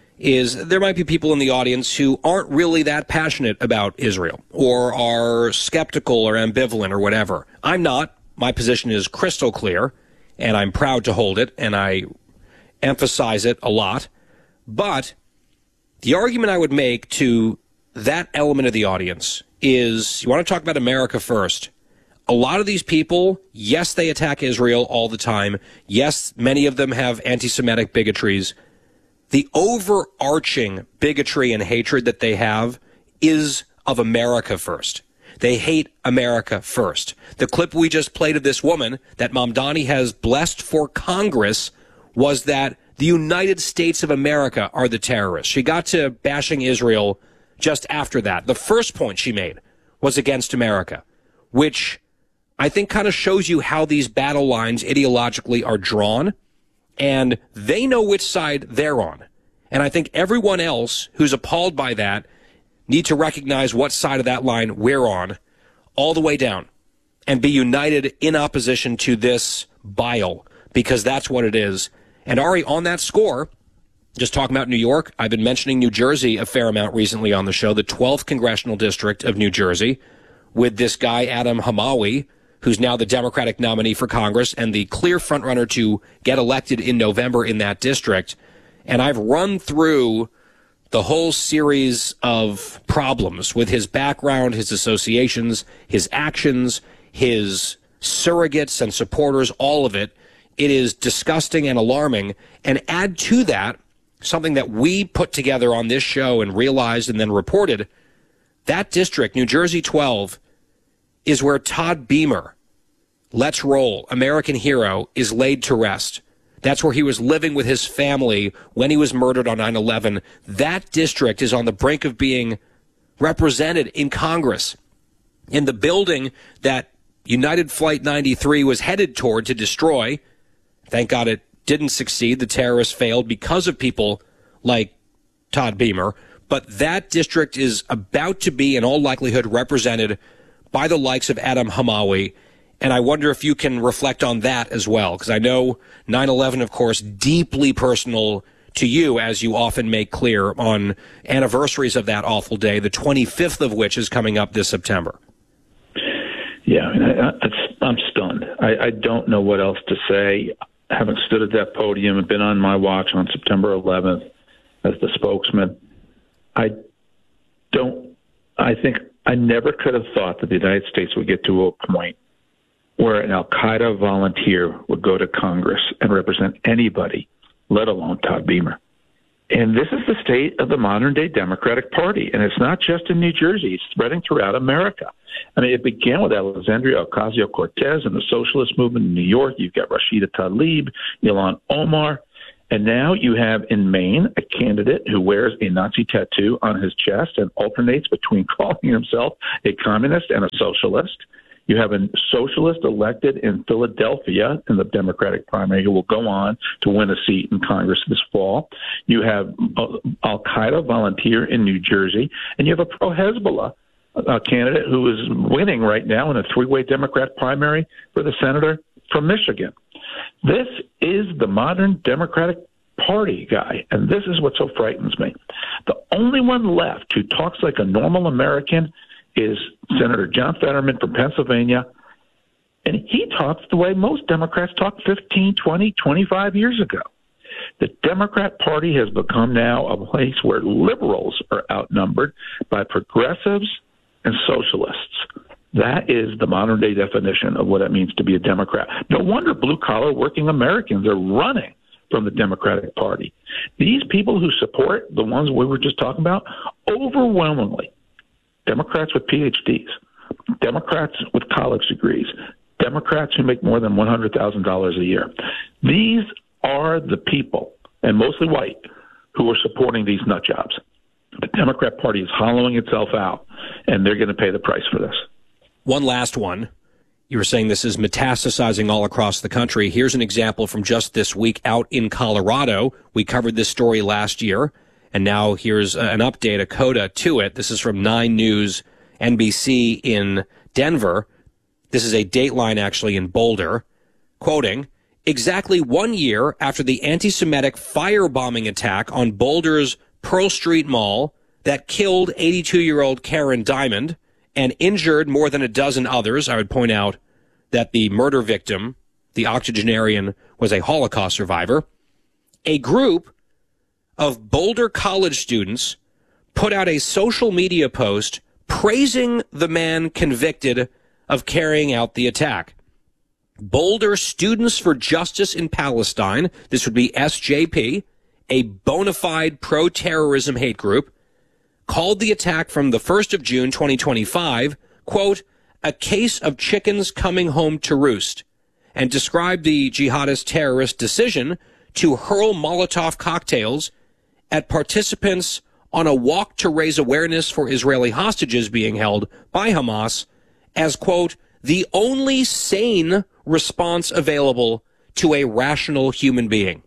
is there might be people in the audience who aren't really that passionate about Israel or are skeptical or ambivalent or whatever. I'm not. My position is crystal clear, and I'm proud to hold it, and I emphasize it a lot. But the argument I would make to that element of the audience is, you want to talk about America first. A lot of these people, yes, they attack Israel all the time. Yes, many of them have anti-Semitic bigotries. The overarching bigotry and hatred that they have is of America first. They hate America first. The clip we just played of this woman that Mamdani has blessed for Congress was that the United States of America are the terrorists. She got to bashing Israel just after that. The first point she made was against America, which I think kind of shows you how these battle lines ideologically are drawn. And they know which side they're on. And I think everyone else who's appalled by that need to recognize what side of that line we're on all the way down and be united in opposition to this bile, because that's what it is. And Ari, on that score, just talking about New York, I've been mentioning New Jersey a fair amount recently on the show, the 12th Congressional District of New Jersey, with this guy, Adam Hamawi, who's now the Democratic nominee for Congress and the clear frontrunner to get elected in November in that district. And I've run through the whole series of problems with his background, his associations, his actions, his surrogates and supporters, all of it. It is disgusting and alarming. And add to that something that we put together on this show and realized and then reported. That district, New Jersey 12, is where Todd Beamer, Let's Roll, American hero, is laid to rest. That's where he was living with his family when he was murdered on 9/11. That district is on the brink of being represented in Congress, in the building that United Flight 93 was headed toward to destroy. Thank God it didn't succeed. The terrorists failed because of people like Todd Beamer. But that district is about to be, in all likelihood, represented by the likes of Adam Hamawi. And I wonder if you can reflect on that as well, because I know 9/11, of course, deeply personal to you, as you often make clear on anniversaries of that awful day, the 25th of which is coming up this September. Yeah, I mean, I'm stunned. I don't know what else to say. Having stood at that podium and been on my watch on September 11th as the spokesman, I think I never could have thought that the United States would get to a point where an al-Qaeda volunteer would go to Congress and represent anybody, let alone Todd Beamer. And this is the state of the modern-day Democratic Party, and it's not just in New Jersey. It's spreading throughout America. I mean, it began with Alexandria Ocasio-Cortez and the socialist movement in New York. You've got Rashida Tlaib, Ilhan Omar, and now you have in Maine a candidate who wears a Nazi tattoo on his chest and alternates between calling himself a communist and a socialist. You have a socialist elected in Philadelphia in the Democratic primary who will go on to win a seat in Congress this fall. You have al-Qaeda volunteer in New Jersey, and you have a pro-Hezbollah candidate who is winning right now in a three-way Democrat primary for the senator from Michigan. This is the modern Democratic Party, guy, and this is what so frightens me. The only one left who talks like a normal American is Senator John Fetterman from Pennsylvania, and he talks the way most Democrats talked 15, 20, 25 years ago. The Democrat Party has become now a place where liberals are outnumbered by progressives and socialists. That is the modern-day definition of what it means to be a Democrat. No wonder blue-collar working Americans are running from the Democratic Party. These people who support the ones we were just talking about, overwhelmingly, Democrats with PhDs, Democrats with college degrees, Democrats who make more than $100,000 a year. These are the people, and mostly white, who are supporting these nut jobs. The Democrat Party is hollowing itself out, and they're going to pay the price for this. One last one. You were saying this is metastasizing all across the country. Here's an example from just this week out in Colorado. We covered this story last year, and now here's an update, a coda to it. This is from 9 News NBC in Denver. This is a Dateline, actually, in Boulder. Quoting, exactly 1 year after the anti-Semitic firebombing attack on Boulder's Pearl Street Mall that killed 82-year-old Karen Diamond and injured more than a dozen others. I would point out that the murder victim, the octogenarian, was a Holocaust survivor. A group of Boulder college students put out a social media post praising the man convicted of carrying out the attack. Boulder Students for Justice in Palestine, this would be SJP, a bona fide pro-terrorism hate group, called the attack from the 1st of June 2025, quote, a case of chickens coming home to roost, and described the jihadist terrorist decision to hurl Molotov cocktails at participants on a walk to raise awareness for Israeli hostages being held by Hamas as, quote, the only sane response available to a rational human being.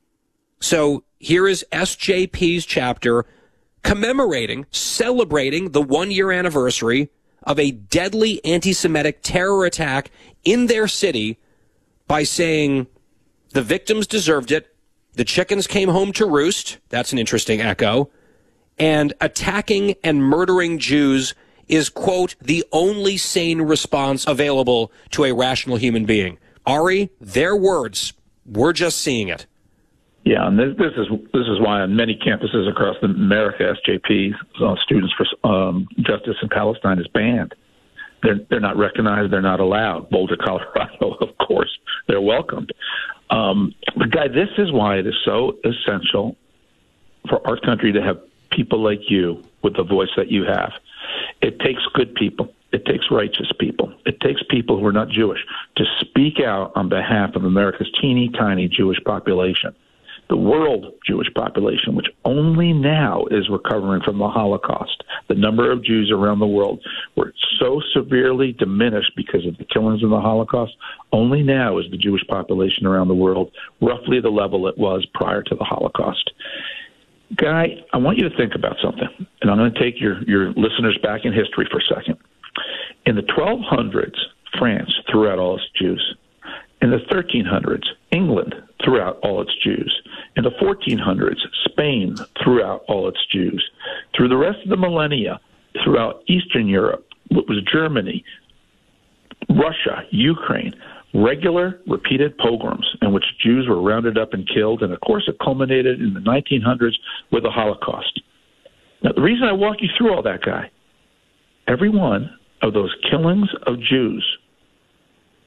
So here is SJP's chapter commemorating, celebrating the 1-year anniversary of a deadly anti-Semitic terror attack in their city by saying the victims deserved it, the chickens came home to roost, that's an interesting echo, and attacking and murdering Jews is, quote, the only sane response available to a rational human being. Ari, their words, we're just seeing it. Yeah, and this is why on many campuses across America, SJP, Students for Justice in Palestine, is banned. They're not recognized. They're not allowed. Boulder, Colorado, of course, they're welcomed. But Guy, this is why it is so essential for our country to have people like you with the voice that you have. It takes good people. It takes righteous people. It takes people who are not Jewish to speak out on behalf of America's teeny tiny Jewish population. The world Jewish population, which only now is recovering from the Holocaust. The number of Jews around the world were so severely diminished because of the killings in the Holocaust. Only now is the Jewish population around the world roughly the level it was prior to the Holocaust. Guy, I want you to think about something, and I'm going to take your listeners back in history for a second. In the 1200s, France threw out all its Jews. In the 1300s, England threw out all its Jews. In the 1400s, Spain threw out all its Jews. Through the rest of the millennia, throughout Eastern Europe, what was Germany, Russia, Ukraine, regular repeated pogroms in which Jews were rounded up and killed, and of course it culminated in the 1900s with the Holocaust. Now, the reason I walk you through all that, Guy, every one of those killings of Jews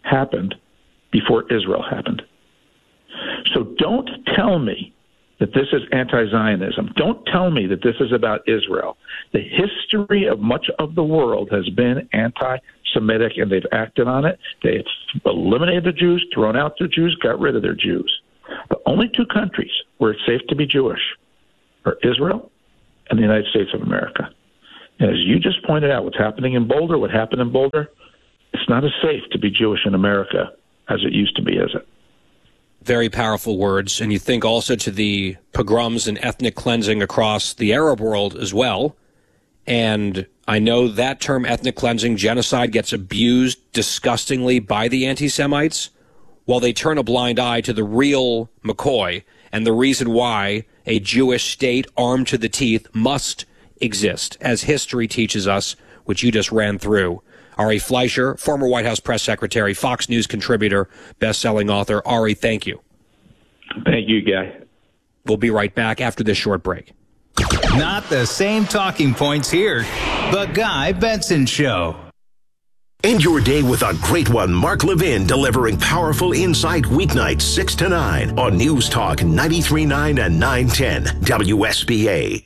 happened before Israel happened. So don't tell me that this is anti-Zionism. Don't tell me that this is about Israel. The history of much of the world has been anti-Semitic, and they've acted on it. They've eliminated the Jews, thrown out the Jews, got rid of their Jews. The only two countries where it's safe to be Jewish are Israel and the United States of America. And as you just pointed out, what's happening in Boulder, what happened in Boulder, it's not as safe to be Jewish in America as it used to be, is it? Very powerful words. And you think also to the pogroms and ethnic cleansing across the Arab world as well. And I know that term ethnic cleansing, genocide, gets abused disgustingly by the anti-Semites, while they turn a blind eye to the real McCoy and the reason why a Jewish state armed to the teeth must exist, as history teaches us, which you just ran through. Ari Fleischer, former White House press secretary, Fox News contributor, best-selling author. Ari, thank you. Thank you, Guy. We'll be right back after this short break. Not the same talking points here. The Guy Benson Show. End your day with a great one. Mark Levin delivering powerful insight weeknights 6 to 9 on News Talk 93.9 and 910 WSBA.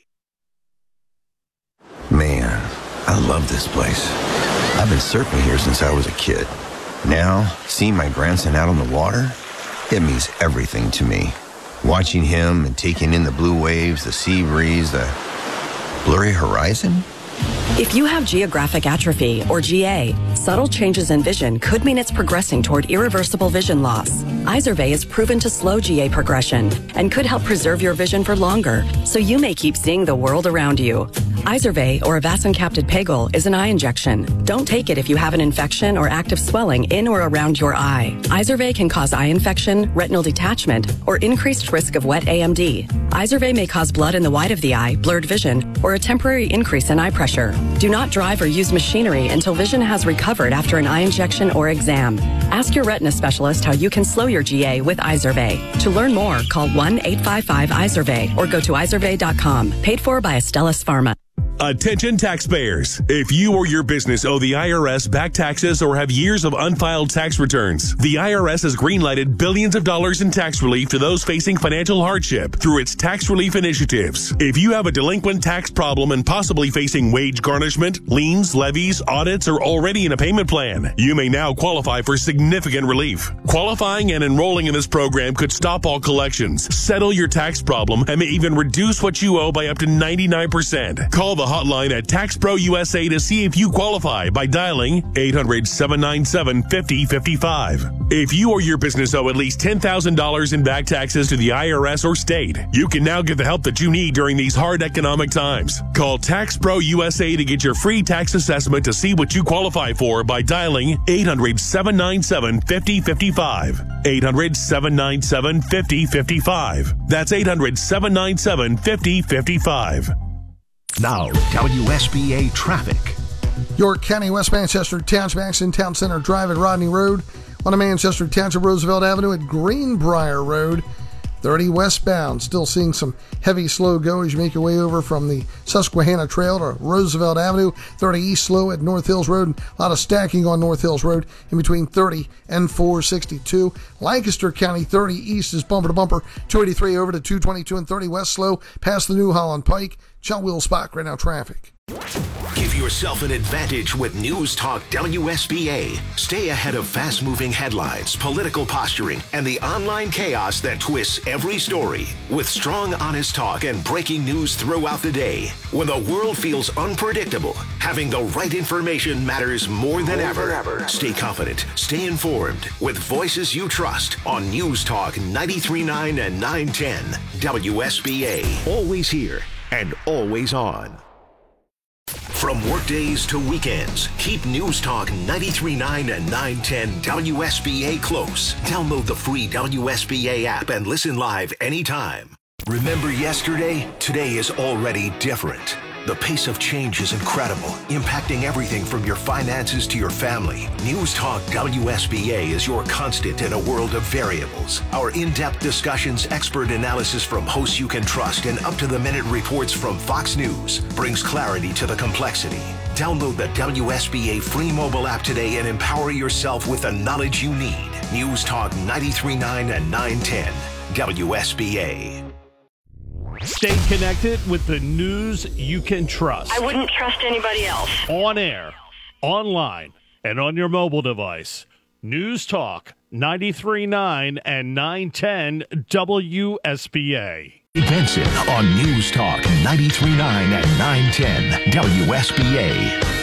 Man, I love this place. I've been surfing here since I was a kid. Now, seeing my grandson out on the water, it means everything to me. Watching him and taking in the blue waves, the sea breeze, the blurry horizon. If you have geographic atrophy, or GA, subtle changes in vision could mean it's progressing toward irreversible vision loss. Izervay is proven to slow GA progression and could help preserve your vision for longer, so you may keep seeing the world around you. Izervay, or avacincaptad pegol, is an eye injection. Don't take it if you have an infection or active swelling in or around your eye. Izervay can cause eye infection, retinal detachment, or increased risk of wet AMD. Izervay may cause blood in the white of the eye, blurred vision, or a temporary increase in eye pressure. Do not drive or use machinery until vision has recovered after an eye injection or exam. Ask your retina specialist how you can slow your GA with Izervay. To learn more, call 1-855-IZERVAY or go to izervay.com. Paid for by Astellas Pharma. Attention taxpayers. If you or your business owe the IRS back taxes or have years of unfiled tax returns, the IRS has greenlighted billions of dollars in tax relief to those facing financial hardship through its tax relief initiatives. If you have a delinquent tax problem and possibly facing wage garnishment, liens, levies, audits, or already in a payment plan, you may now qualify for significant relief. Qualifying and enrolling in this program could stop all collections, settle your tax problem, and may even reduce what you owe by up to 99%. Call the hotline at Tax Pro USA to see if you qualify by dialing 800-797-5055. If you or your business owe at least $10,000 in back taxes to the IRS or state, you can now get the help that you need during these hard economic times. Call Tax Pro USA to get your free tax assessment to see what you qualify for by dialing 800-797-5055. 800-797-5055. That's 800-797-5055. Now, WSBA traffic. York County, West Manchester Township, Axon Town Center Drive at Rodney Road. On a Manchester Township, Roosevelt Avenue at Greenbrier Road. 30 westbound. Still seeing some heavy slow go as you make your way over from the Susquehanna Trail to Roosevelt Avenue. 30 east slow at North Hills Road. And a lot of stacking on North Hills Road in between 30 and 462. Lancaster County, 30 east is bumper to bumper. 283 over to 222 and 30 west slow past the New Holland Pike. John Will Spock right now traffic. Give yourself an advantage with News Talk WSBA. Stay ahead of fast-moving headlines, political posturing, and the online chaos that twists every story. With strong, honest talk and breaking news throughout the day. When the world feels unpredictable, having the right information matters more than ever. Stay confident, stay informed, with voices you trust on News Talk 93.9 and 910 WSBA. Always here and always on. From workdays to weekends, keep News Talk 93.9 and 910 WSBA close. Download the free WSBA app and listen live anytime. Remember yesterday? Today is already different. The pace of change is incredible, impacting everything from your finances to your family. News Talk WSBA is your constant in a world of variables. Our in-depth discussions, expert analysis from hosts you can trust, and up-to-the-minute reports from Fox News brings clarity to the complexity. Download the WSBA free mobile app today and empower yourself with the knowledge you need. News Talk 93.9 and 910 WSBA. Stay connected with the news you can trust. I wouldn't trust anybody else. On air, online, and on your mobile device. News Talk 93.9 and 910 WSBA. Benson on News Talk 93.9 and 910 WSBA.